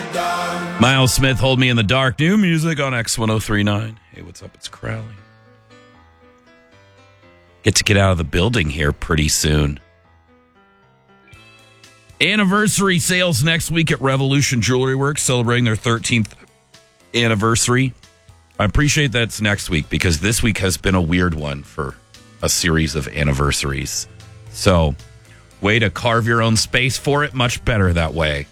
Miles Smith, Hold Me in the Dark. New music on X1039. Hey, what's up? It's Crowley. Get out of the building here pretty soon. Anniversary sales next week at Revolution Jewelry Works, celebrating their 13th anniversary. I appreciate that it's next week because this week has been a weird one for a series of anniversaries. So, way to carve your own space for it. Much better that way.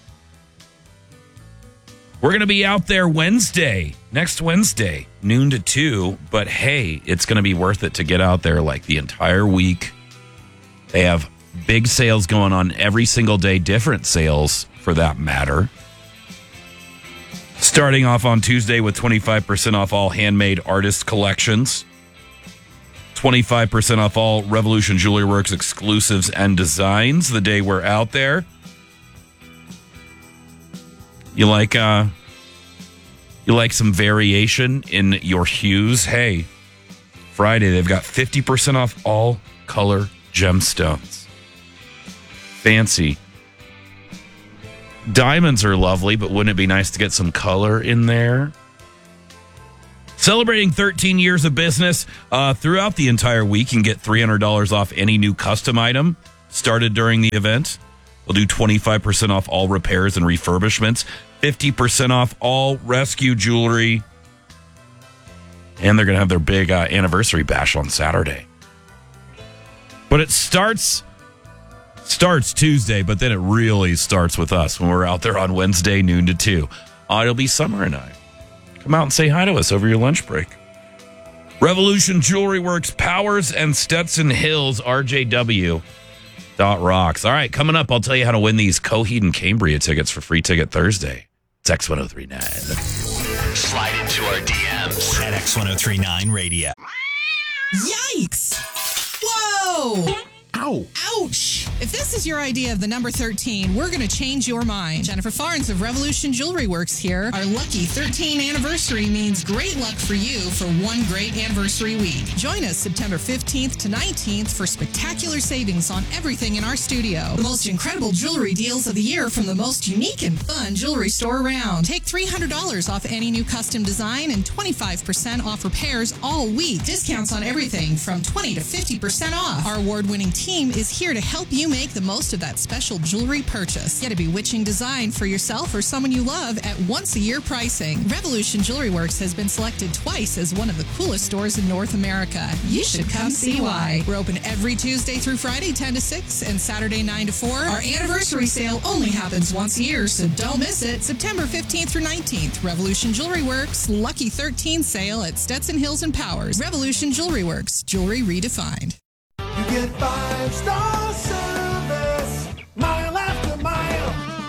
We're going to be out there next Wednesday, noon to 2. But hey, it's going to be worth it to get out there like the entire week. They have big sales going on every single day, different sales for that matter. Starting off on Tuesday with 25% off all handmade artist collections. 25% off all Revolution Jewelry Works exclusives and designs the day we're out there. You like some variation in your hues? Hey, Friday they've got 50% off all color gemstones. Fancy. Diamonds are lovely, but wouldn't it be nice to get some color in there? Celebrating 13 years of business throughout the entire week, you can get $300 off any new custom item started during the event. They'll do 25% off all repairs and refurbishments, 50% off all rescue jewelry, and they're going to have their big anniversary bash on Saturday. But it starts Tuesday, but then it really starts with us when we're out there on Wednesday, noon to 2. It'll be Summer and I. Come out and say hi to us over your lunch break. Revolution Jewelry Works, Powers and Stetson Hills, RJW. .rocks. All right, coming up, I'll tell you how to win these Coheed and Cambria tickets for Free Ticket Thursday. It's X1039. Slide into our DMs at X1039 Radio. Yikes! Whoa! Ow. Ouch! If this is your idea of the number 13, we're going to change your mind. Jennifer Farnes of Revolution Jewelry Works here. Our lucky 13 anniversary means great luck for you for one great anniversary week. Join us September 15th to 19th for spectacular savings on everything in our studio. The most incredible jewelry deals of the year from the most unique and fun jewelry store around. Take $300 off any new custom design and 25% off repairs all week. Discounts on everything from 20 to 50% off. Our award-winning team is here to help you make the most of that special jewelry purchase. Get a bewitching design for yourself or someone you love at once-a-year pricing. Revolution Jewelry Works has been selected twice as one of the coolest stores in North America. You should come see why. We're open every Tuesday through Friday, 10 to 6, and Saturday, 9 to 4. Our anniversary sale only happens once a year, so don't miss it. September 15th through 19th, Revolution Jewelry Works, Lucky 13 sale at Stetson Hills and Powers. Revolution Jewelry Works, jewelry redefined. You get 5-star service, mile after mile.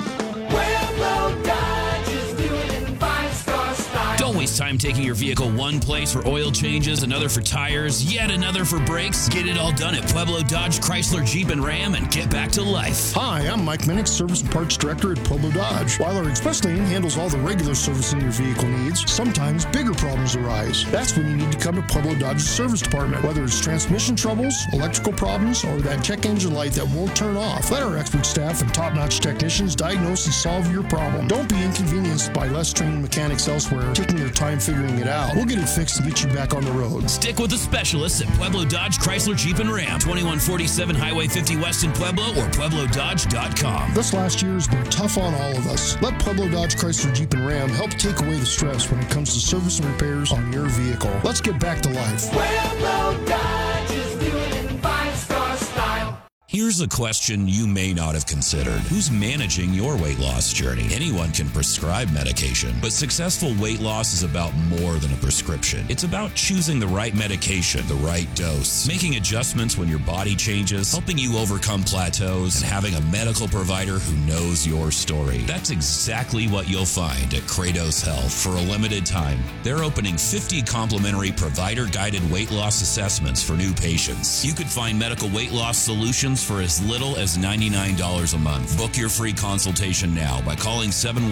Pueblo Dodge is doing it in 5-star style. Don't waste time taking your vehicle one place for oil changes, another for tires, yet another for brakes. Get it all done at Pueblo Dodge, Chrysler, Jeep, and Ram and get back to life. Hi, I'm Mike Minnick, Service and Parts Director at Pueblo Dodge. While our express lane handles all the regular servicing your vehicle needs, sometimes bigger problems arise. That's when you need to come to Pueblo Dodge's service department. Whether it's transmission troubles, electrical problems, or that check engine light that won't turn off, let our expert staff and top-notch technicians diagnose and solve your problem. Don't be inconvenienced by less trained mechanics elsewhere taking their time figuring it out. We'll get it fixed and get you back on the road. Stick with the specialists at Pueblo Dodge, Chrysler, Jeep, and Ram. 2147 Highway 50 West in Pueblo or PuebloDodge.com. This last year has been tough on all of us. Let Pueblo Dodge, Chrysler, Jeep, and Ram help take away the stress when it comes to service and repairs on your vehicle. Let's get back to life. Pueblo Dodge is doing it in 5-star style. Here's a question you may not have considered. Who's managing your weight loss journey? Anyone can prescribe medication, but successful weight loss is about more than a prescription. It's about choosing the right medication, the right dose, making adjustments when your body changes, helping you overcome plateaus, and having a medical provider who knows your story. That's exactly what you'll find at Kratos Health. For a limited time, they're opening 50 complimentary provider-guided weight loss assessments for new patients. You could find medical weight loss solutions for as little as $99 a month. Book your free consultation now by calling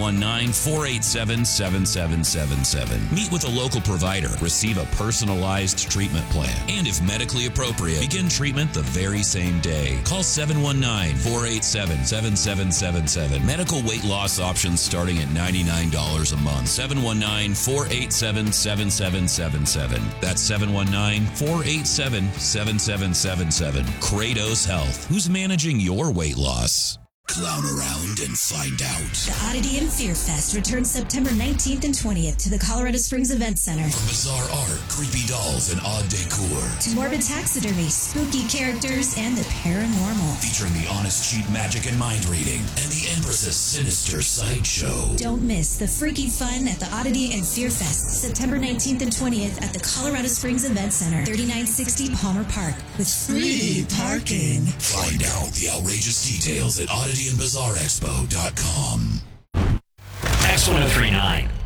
719-487-7777. Meet with a local provider. Receive a personalized treatment plan. And if medically appropriate, begin treatment the very same day. Call 719-487-7777. Medical weight loss options starting at $99 a month. 719-487-7777. That's 719-487-7777. Kratos Health. Who's managing your weight loss? Clown around and find out. The Oddity and Fear Fest returns September 19th and 20th to the Colorado Springs Event Center. From bizarre art, creepy dolls, and odd decor. To morbid taxidermy, spooky characters, and the paranormal. Featuring the honest cheap magic and mind reading, and the Empress's sinister sideshow. Don't miss the freaky fun at the Oddity and Fear Fest, September 19th and 20th at the Colorado Springs Event Center, 3960 Palmer Park, with free parking. Find out the outrageous details at oddityandbizarreexpo.com. X1039.